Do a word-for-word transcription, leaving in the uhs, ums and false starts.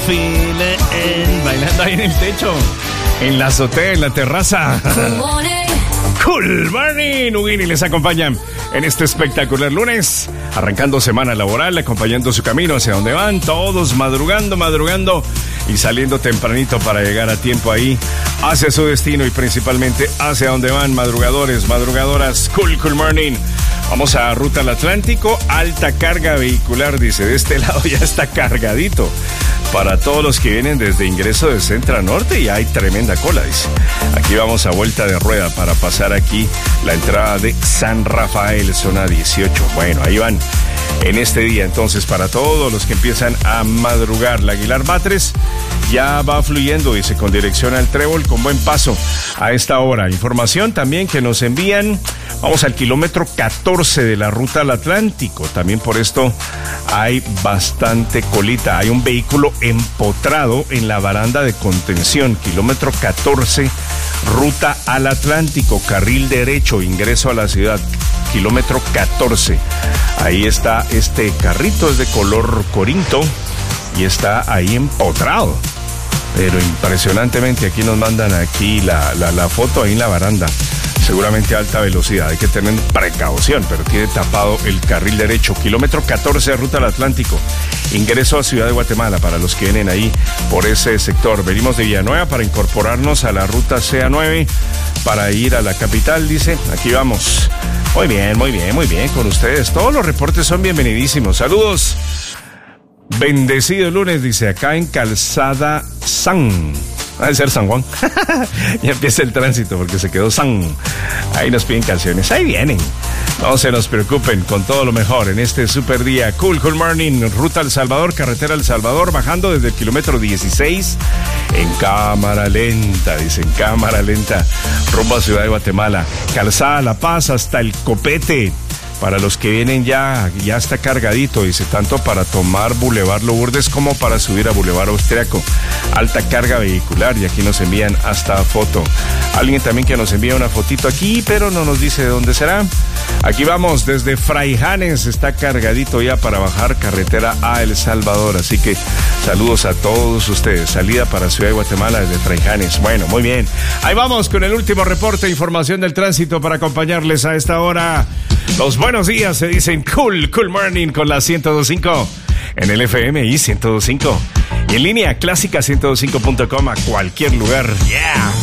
feeling. Bailando ahí en el techo, en la azotea, en la terraza. Cool Morning. Ugini les acompañan en este espectacular lunes, arrancando semana laboral, acompañando su camino hacia donde van, todos madrugando, madrugando y saliendo tempranito para llegar a tiempo ahí hacia su destino y principalmente hacia donde van, madrugadores, madrugadoras. Cool, Cool Morning. Vamos a Ruta al Atlántico, alta carga vehicular, dice, de este lado ya está cargadito. Para todos los que vienen desde ingreso de Centro Norte y hay tremenda cola, dice. Aquí vamos a vuelta de rueda para pasar aquí la entrada de San Rafael, zona dieciocho. Bueno, ahí van en este día. Entonces, para todos los que empiezan a madrugar, la Aguilar Batres ya va fluyendo, dice, con dirección al Trébol, con buen paso a esta hora. Información también que nos envían. Vamos al kilómetro catorce de la Ruta al Atlántico. También por esto hay bastante colita. Hay un vehículo empotrado en la baranda de contención. Kilómetro catorce, Ruta al Atlántico, carril derecho, ingreso a la ciudad. Kilómetro catorce. Ahí está este carrito, es de color corinto y está ahí empotrado. Pero impresionantemente, aquí nos mandan aquí la, la, la foto ahí en la baranda. Seguramente a alta velocidad, hay que tener precaución, pero tiene tapado el carril derecho. Kilómetro catorce de Ruta al Atlántico, ingreso a Ciudad de Guatemala para los que vienen ahí por ese sector. Venimos de Villanueva para incorporarnos a la ruta C A nueve para ir a la capital, dice. Aquí vamos. Muy bien, muy bien, muy bien con ustedes. Todos los reportes son bienvenidísimos. Saludos. Bendecido lunes, dice, acá en Calzada San. Ha de ser San Juan. Ya empieza el tránsito porque se quedó San. Ahí nos piden canciones. Ahí vienen. No se nos preocupen, con todo lo mejor en este super día. Cool, Cool Morning. Ruta El Salvador, carretera El Salvador, bajando desde el kilómetro dieciséis en cámara lenta, dicen, cámara lenta, rumbo a Ciudad de Guatemala. Calzada La Paz hasta el Copete. Para los que vienen ya, ya está cargadito, dice, tanto para tomar Boulevard Lourdes como para subir a Boulevard Austriaco. Alta carga vehicular y aquí nos envían hasta foto. Alguien también que nos envía una fotito aquí, pero no nos dice de dónde será. Aquí vamos, desde Fraijanes está cargadito ya para bajar carretera a El Salvador. Así que saludos a todos ustedes. Salida para Ciudad de Guatemala desde Fraijanes. Bueno, muy bien. Ahí vamos con el último reporte, información del tránsito para acompañarles a esta hora. Los buenos días se dicen Cool, Cool Morning con la ciento dos punto cinco en el F M y ciento dos punto cinco. Y en línea, clásica ciento dos punto cinco punto com a cualquier lugar. Yeah.